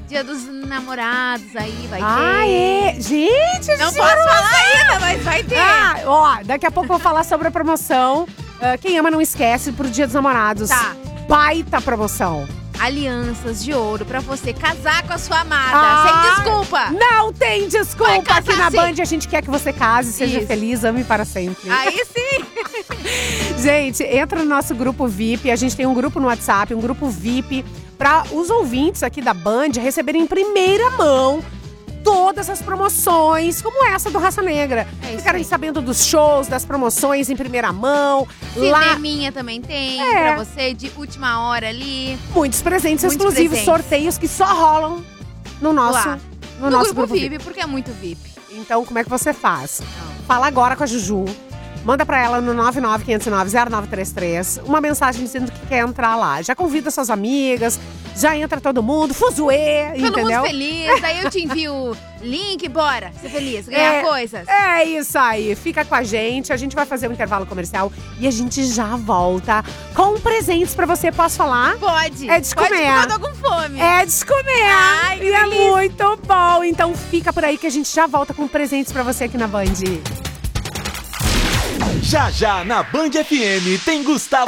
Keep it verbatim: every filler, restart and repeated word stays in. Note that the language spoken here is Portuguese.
Dia dos namorados aí, vai Ah, ter. é? Gente, Não posso falar ainda, mas vai ter. Ah, ó, daqui a pouco eu vou falar sobre a promoção. Uh, quem ama não esquece pro Dia dos Namorados. Tá. Baita promoção. Alianças de ouro pra você casar com a sua amada. Ah, sem desculpa. Não tem Vai desculpa. casar Aqui na sim. Band a gente quer que você case, seja Isso. feliz, ame para sempre. Aí sim. Gente, entra no nosso grupo V I P. A gente tem um grupo no WhatsApp, um grupo V I P, para os ouvintes aqui da Band receberem em primeira mão todas as promoções, como essa do Raça Negra. É isso Ficarem aí. sabendo dos shows, das promoções em primeira mão. Lá, Cineminha também tem É. pra você, de última hora ali. muitos presentes Muitos exclusivos, presentes. sorteios que só rolam no nosso, Lá. no No, nosso grupo, grupo, V I P. V I P, porque é muito V I P. Então, como é que você faz? Fala agora com a Juju. Manda pra ela no nove nove quinhentos e nove zero nove três três uma mensagem dizendo que quer entrar lá. Já convida suas amigas, já entra todo mundo, fuzuê, Todo entendeu? mundo feliz, aí eu te envio o link, bora ser feliz, ganhar É. coisas. É isso aí, fica com a gente, a gente vai fazer um intervalo comercial e a gente já volta com presentes pra você, posso falar? Pode. É de Pode, comer. porque eu tô com fome. É de comer! Ai, que e é delícia. muito bom, então fica por aí que a gente já volta com presentes pra você aqui na Band. Já já na Band F M tem Gustavo